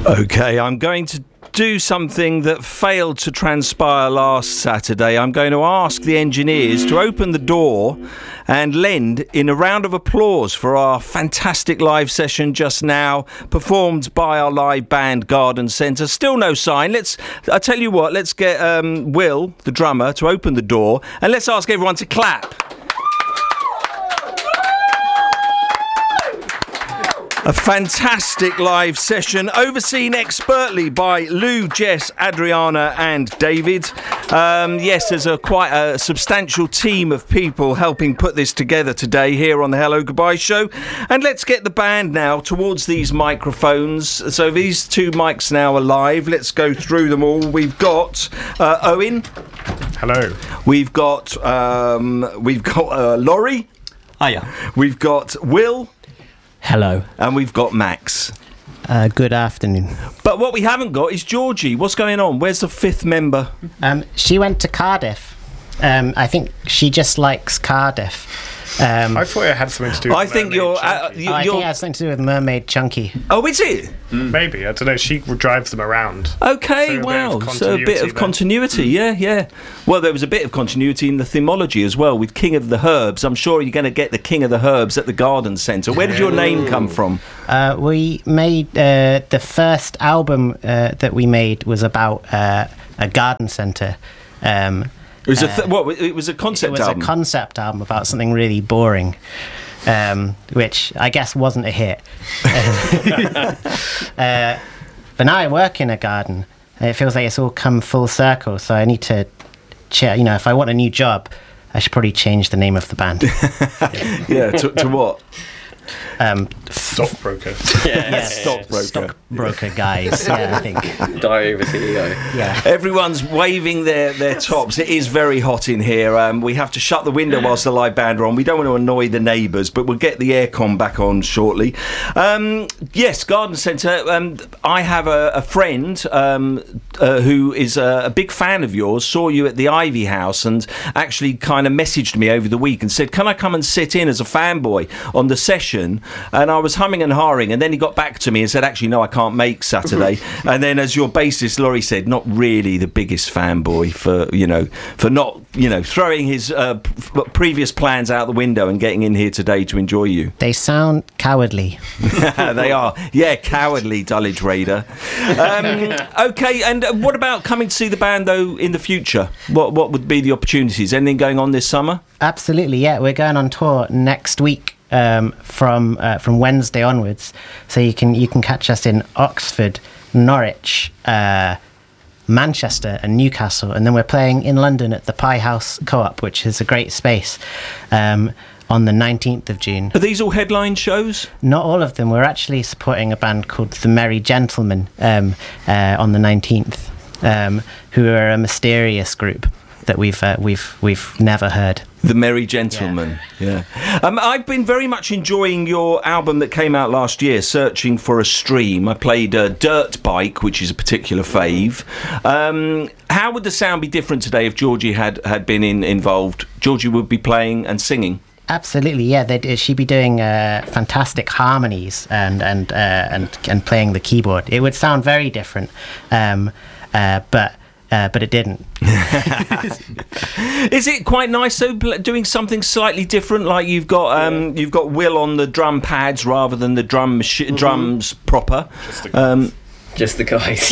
Okay, I'm going to do something that failed to transpire last Saturday. I'm going to ask the engineers to open the door and lend in a round of applause for our fantastic live session just now, performed by our live band Garden Centre. Still no sign. I tell you what, let's get Will, the drummer, to open the door, and let's ask everyone to clap. A fantastic live session, overseen expertly by Lou, Jess, Adriana and David. Yes, there's quite a substantial team of people helping put this together today here on the Hello Goodbye show. And let's get the band now towards these microphones. So these two mics now are live. Let's go through them all. We've got Owen. Hello. We've got Laurie. Hiya. We've got Will. Hello. And we've got Max. Good afternoon. But what we haven't got is Georgie. What's going on? Where's the fifth member? She went to Cardiff. I think she just likes Cardiff. I thought it had something to do with I think I think it has something to do with Mermaid Chunky. Oh, is it? Maybe. I don't know. She drives them around. Okay, wow. So a bit of continuity, yeah. Well, there was a bit of continuity in the themology as well with King of the Herbs. I'm sure you're going to get the King of the Herbs at the Garden Centre. Where did your name come from? We made the first album that we made was about a garden centre. It was it was a concept album? It was a concept album about something really boring, which I guess wasn't a hit. But now I work in a garden, and it feels like it's all come full circle, so I need to, if I want a new job, I should probably change the name of the band. Yeah, to what? Stockbroker. Stockbroker guys. Yeah, I think. Diary of a CEO. Yeah. Everyone's waving their tops. It is very hot in here. We have to shut the window whilst the live band are on. We don't want to annoy the neighbours, but we'll get the aircon back on shortly. Yes, Garden Centre. I have a friend who is a big fan of yours, saw you at the Ivy House and actually kind of messaged me over the week and said, can I come and sit in as a fanboy on the session? And I was humming and hawing, and then he got back to me and said, actually, no, I can't make Saturday. And then, as your bassist Laurie said, not really the biggest fanboy for not throwing his previous plans out the window and getting in here today to enjoy you. They sound cowardly. They are, cowardly, Dulwich Raider. Okay, and what about coming to see the band though in the future? What would be the opportunities? Anything going on this summer? Absolutely, yeah. We're going on tour next week. From Wednesday onwards, so you can catch us in Oxford, Norwich, Manchester and Newcastle, and then we're playing in London at the Pie House Co-op, which is a great space, on the 19th of June. Are these all headline shows? Not all of them. We're actually supporting a band called The Merry Gentlemen on the 19th, who are a mysterious group that we've never heard. The Merry Gentlemen, yeah. I've been very much enjoying your album that came out last year, Searching for a Stream. I played Dirt Bike, which is a particular fave. How would the sound be different today if Georgie had been involved? Georgie would be playing and singing. Absolutely, yeah. She'd be doing fantastic harmonies and playing the keyboard. It would sound very different, but it didn't. Is it quite nice though, doing something slightly different? Like you've got Will on the drum pads rather than the drums proper. Just the guys.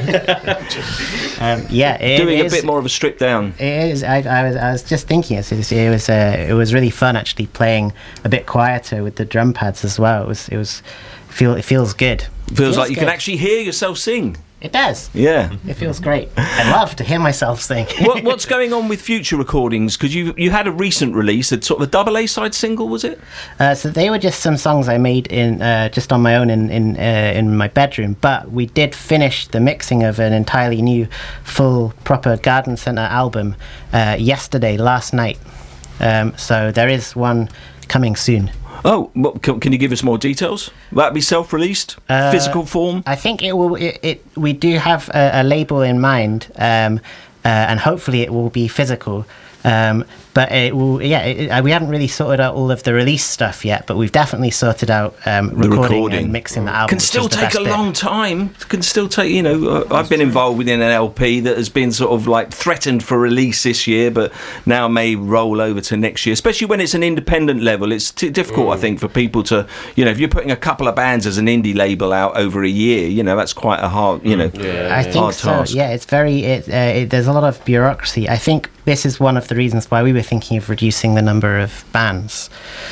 Doing a bit more of a strip down. It is. I was just thinking it was really fun actually playing a bit quieter with the drum pads as well. It feels good. Feels like you can actually hear yourself sing. It does. Yeah. It feels great. I love to hear myself sing. What's going on with future recordings? Because you had a recent release, a sort of a double A-side single, was it? So they were just some songs I made in just on my own in my bedroom. But we did finish the mixing of an entirely new, full, proper Garden Centre album last night. So there is one coming soon. Oh, well, can you give us more details? Will that be self-released, physical form? I think it will. We do have a label in mind, and hopefully it will be physical. But we haven't really sorted out all of the release stuff yet, but we've definitely sorted out recording and mixing the album. Can still take a long time. Can still take, I've been involved within an LP that has been sort of like threatened for release this year, but now may roll over to next year, especially when it's an independent level. It's difficult, I think, for people to, if you're putting a couple of bands as an indie label out over a year, that's quite a hard, I think hard so. task. Yeah, it's there's a lot of bureaucracy. I think this is one of the reasons why we were thinking of reducing the number of bands.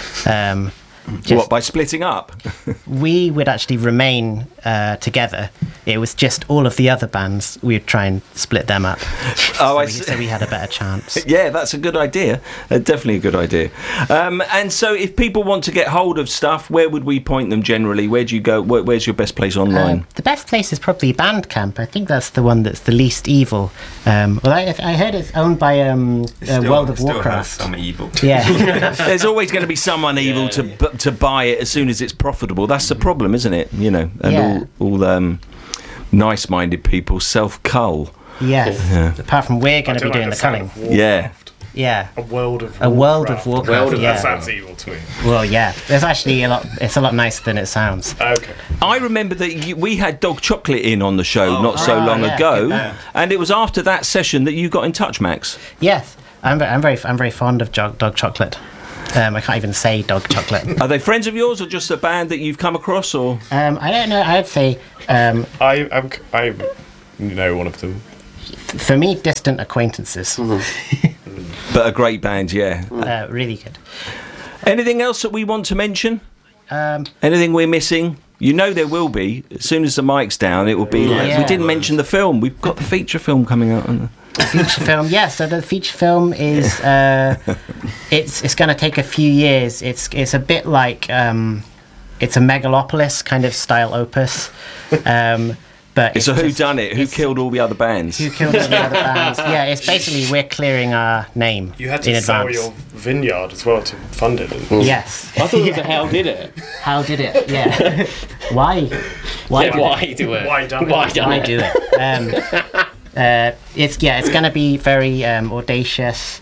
What, by splitting up? We would actually remain together. It was just all of the other bands, we would try and split them up. So we had a better chance. Yeah, that's a good idea. Definitely a good idea. And so if people want to get hold of stuff, where would we point them generally? Where do you go? Where's your best place online? The best place is probably Bandcamp. I think that's the one that's the least evil. I heard it's owned by World of Warcraft. Some evil. Yeah. There's always going to be someone evil to buy it as soon as it's profitable. That's the problem, isn't it? And all nice-minded people self-cull. Yes. Yeah. Apart from we're going to be doing the culling. Yeah. Yeah. A World of Warcraft. That sounds evil to me. Well, yeah. There's actually it's a lot nicer than it sounds. Okay. I remember that we had Dog Chocolate in on the show not so long ago, and it was after that session that you got in touch, Max. Yes. I'm very fond of Dog Chocolate. I can't even say Dog Chocolate. Are they friends of yours, or just a band that you've come across, or? I don't know. I'd say. I know one of them. For me, distant acquaintances. But a great band, yeah. Really good. Anything else that we want to mention? Anything we're missing? There will be. As soon as the mic's down, it will be like... We didn't mention the film. We've got the feature film coming out. The feature film, yeah. So the feature film is... it's going to take a few years. It's a bit like... it's a Megalopolis kind of style opus. But it's a whodunit. Who killed all the other bands? Who killed all the other bands? Yeah, it's basically we're clearing our name. You had to sell your vineyard as well to fund it. Yes. I thought it was a How Did It? How did it? Yeah. Why? Why do it? Why do it? It's going to be very audacious.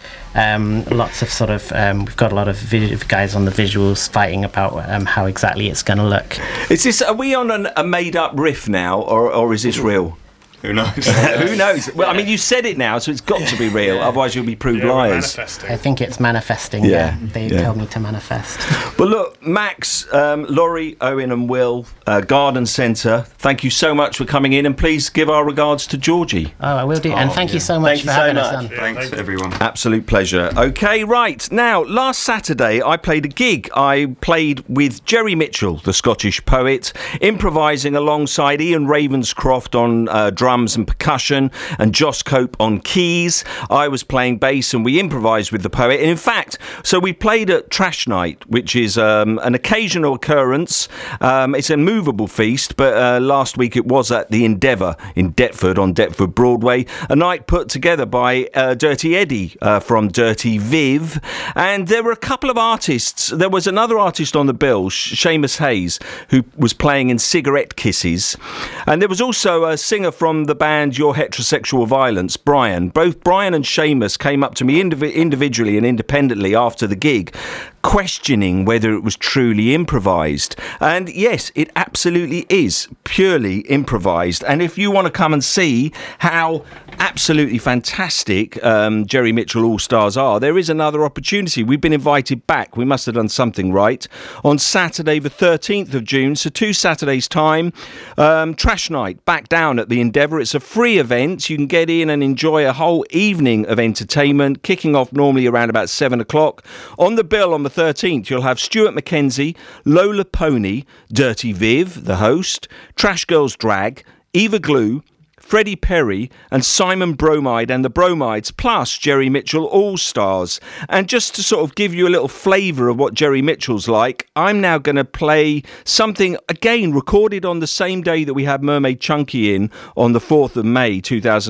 Lots of sort of we've got a lot of guys on the visuals fighting about how exactly it's going to look. Are we on a made up riff now, or is this real? Who knows? Who knows? Well, I mean, you said it now, so it's got to be real. Otherwise, you'll be proved liars. I think it's manifesting. Yeah, they told me to manifest. Well, look, Max, Laurie, Owen, and Will, Garden Centre. Thank you so much for coming in, and please give our regards to Georgie. Oh, I will do. And thank you so much for having us on. Thanks, everyone. Absolute pleasure. Okay, right. Now, last Saturday, I played a gig. I played with Jerry Mitchell, the Scottish poet, improvising alongside Ian Ravenscroft on drums and percussion, and Joss Cope on keys. I was playing bass, and we improvised with the poet. And in fact, so we played at Trash Night, which is an occasional occurrence. It's a movable feast, but last week it was at the Endeavour in Deptford, on Deptford Broadway, a night put together by Dirty Eddie from Dirty Viv. And there were a couple of artists. There was another artist on the bill, Seamus Hayes, who was playing in Cigarette Kisses. And there was also a singer from the band Your Heterosexual Violence, Brian. Both Brian and Seamus came up to me individually and independently after the gig, questioning whether it was truly improvised. And yes, it absolutely is purely improvised. And if you want to come and see how absolutely fantastic Jerry Mitchell All-Stars are, there is another opportunity. We've been invited back. We must have done something right. On Saturday the 13th of June, so 2 Saturdays' time, Trash Night, back down at the Endeavour. It's a free event. You can get in and enjoy a whole evening of entertainment, kicking off normally around about 7 o'clock. On the bill on the 13th, you'll have Stuart McKenzie, Lola Pony, Dirty Viv, the host, Trash Girls Drag, Eva Glue, Freddie Perry and Simon Bromide and the Bromides, plus Jerry Mitchell All-Stars. And just to sort of give you a little flavour of what Jerry Mitchell's like, I'm now going to play something, again, recorded on the same day that we had Mermaid Chunky in on the 4th of May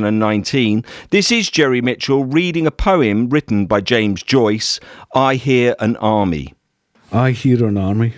2019. This is Jerry Mitchell reading a poem written by James Joyce, I Hear an Army. I hear an army.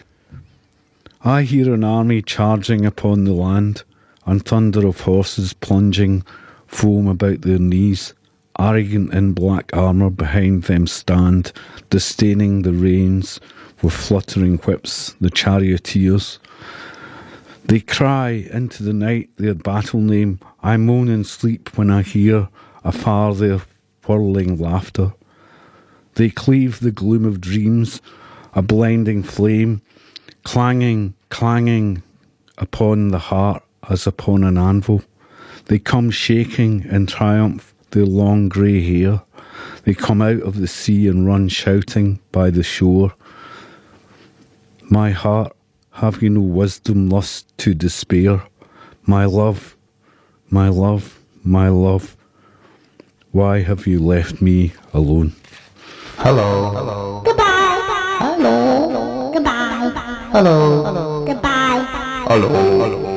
I hear an army charging upon the land, and thunder of horses plunging, foam about their knees. arrogant in black armour behind them stand, disdaining the reins, with fluttering whips, the charioteers. They cry into the night their battle name. I moan in sleep when I hear afar their whirling laughter. They cleave the gloom of dreams, a blinding flame, clanging, clanging upon the heart as upon an anvil. They come shaking in triumph their long grey hair. They come out of the sea and run shouting by the shore. My heart, have you no wisdom, lust to despair? My love, my love, my love, why have you left me alone? Hello. Hello. Goodbye. Hello. Goodbye. Hello. Goodbye. Hello.